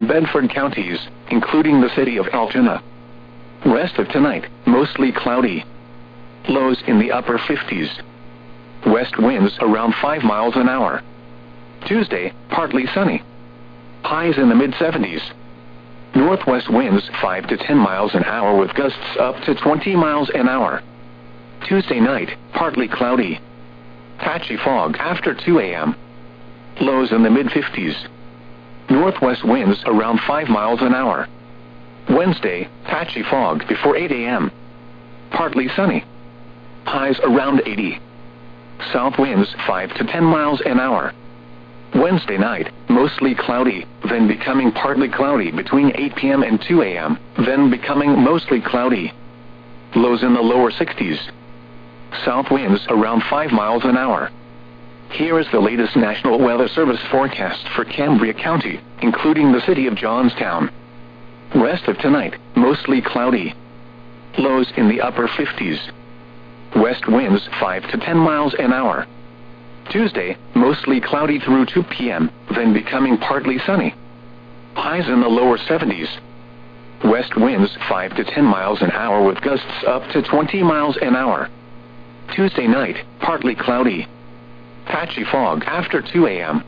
Bedford counties, including the city of Altoona. Rest of tonight, mostly cloudy. Lows in the upper 50s. West winds around 5 miles an hour. Tuesday, partly sunny. Highs in the mid-70s. Northwest winds 5 to 10 miles an hour with gusts up to 20 miles an hour. Tuesday night, partly cloudy. Patchy fog after 2 a.m. Lows in the mid-50s. Northwest winds around 5 miles an hour. Wednesday, patchy fog before 8 a.m. Partly sunny. Highs around 80. South winds 5 to 10 miles an hour. Wednesday night, mostly cloudy, then becoming partly cloudy between 8 p.m. and 2 a.m., then becoming mostly cloudy. Lows in the lower 60s. South winds around 5 miles an hour. Here is the latest National Weather Service forecast for Cambria County, including the city of Johnstown. Rest of tonight, mostly cloudy. Lows in the upper 50s. West winds 5 to 10 miles an hour. Tuesday, mostly cloudy through 2 p.m., then becoming partly sunny. Highs in the lower 70s. West winds 5 to 10 miles an hour with gusts up to 20 miles an hour. Tuesday night, partly cloudy. Patchy fog after 2 a.m.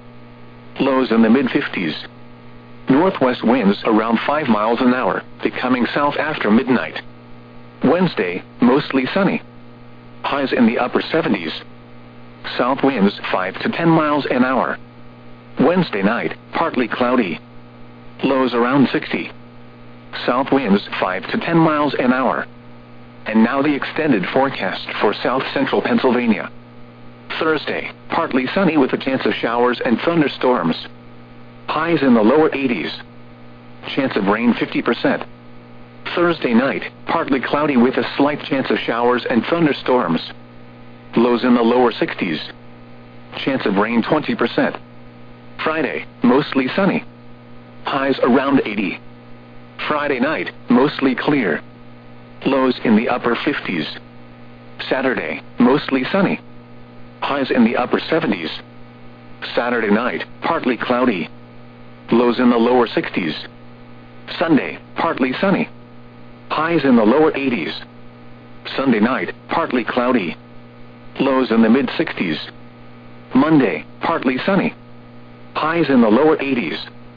Lows in the mid-50s. Northwest winds around 5 miles an hour, becoming south after midnight. Wednesday, mostly sunny. Highs in the upper 70s. South winds 5 to 10 miles an hour. Wednesday night, partly cloudy. Lows around 60. South winds 5 to 10 miles an hour. And now the extended forecast for south central Pennsylvania. Thursday, partly sunny with a chance of showers and thunderstorms. Highs in the lower 80s. Chance of rain 50%. Thursday night, partly cloudy with a slight chance of showers and thunderstorms. Lows in the lower 60s. Chance of rain 20%. Friday, mostly sunny. Highs around 80. Friday night, mostly clear. Lows in the upper 50s. Saturday, mostly sunny. Highs in the upper 70s. Saturday night, partly cloudy. Lows in the lower 60s. Sunday, partly sunny. Highs in the lower 80s. Sunday night, partly cloudy. Lows in the mid-60s. Monday, partly sunny. Highs in the lower 80s.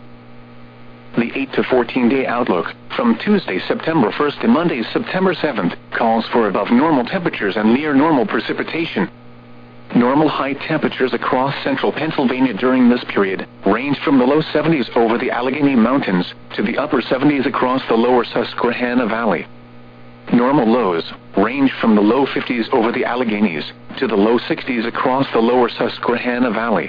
The 8 to 14-day outlook, from Tuesday, September 1st to Monday, September 7th, calls for above normal temperatures and near normal precipitation. Normal high temperatures across central Pennsylvania during this period range from the low 70s over the Allegheny Mountains to the upper 70s across the lower Susquehanna Valley. Normal lows range from the low 50s over the Alleghenies to the low 60s across the lower Susquehanna Valley.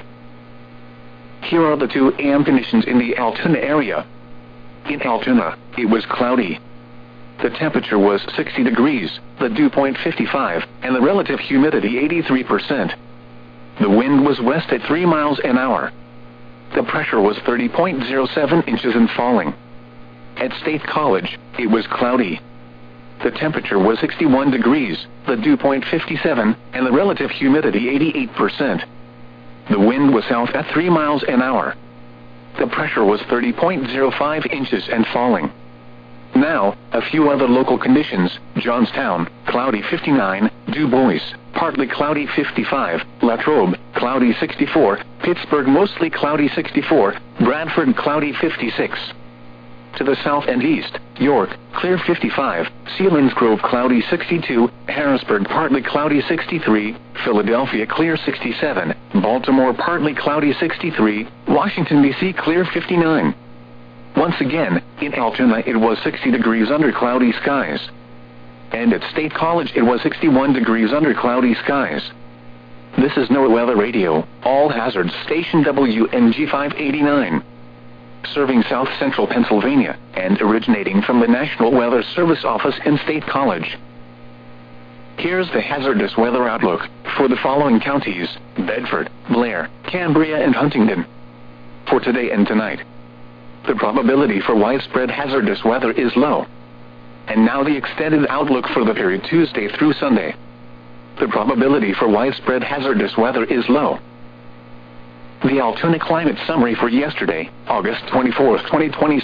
Here are the 2 a.m. conditions in the Altoona area. In Altoona, it was cloudy. The temperature was 60 degrees, the dew point 55, and the relative humidity 83%. The wind was west at 3 miles an hour. The pressure was 30.07 inches and falling. At State College, it was cloudy. The temperature was 61 degrees, the dew point 57, and the relative humidity 88%. The wind was south at 3 miles an hour. The pressure was 30.05 inches and falling. Now, a few other local conditions: Johnstown, cloudy 59, Du Bois, partly cloudy 55, Latrobe, cloudy 64, Pittsburgh mostly cloudy 64, Bradford cloudy 56. To the south and east, York, clear 55, Selinsgrove cloudy 62, Harrisburg partly cloudy 63, Philadelphia clear 67, Baltimore partly cloudy 63, Washington, D.C. clear 59. Once again, in Altoona it was 60 degrees under cloudy skies. And at State College it was 61 degrees under cloudy skies. This is NOAA Weather Radio, all hazards station WNG 589. Serving south central Pennsylvania, and originating from the National Weather Service office in State College. Here's the hazardous weather outlook for the following counties: Bedford, Blair, Cambria, and Huntingdon. For today and tonight, the probability for widespread hazardous weather is low. And now the extended outlook for the period Tuesday through Sunday. The probability for widespread hazardous weather is low. The Altoona Climate Summary for yesterday, August 24, 2020.